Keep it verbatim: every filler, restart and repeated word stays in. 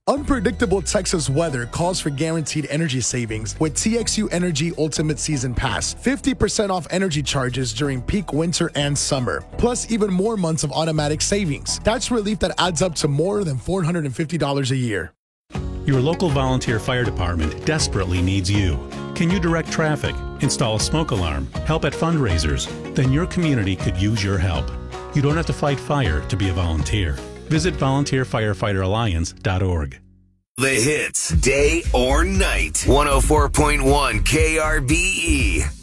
Unpredictable Texas weather calls for guaranteed energy savings with T X U Energy Ultimate Season Pass. fifty percent off energy charges during peak winter and summer, plus even more months of automatic savings. That's relief that adds up to more than four hundred fifty dollars a year. Your local volunteer fire department desperately needs you. Can you direct traffic, install a smoke alarm, help at fundraisers? Then your community could use your help. You don't have to fight fire to be a volunteer. Visit volunteer firefighter alliance dot org. The hits, day or night. one oh four point one K R B E.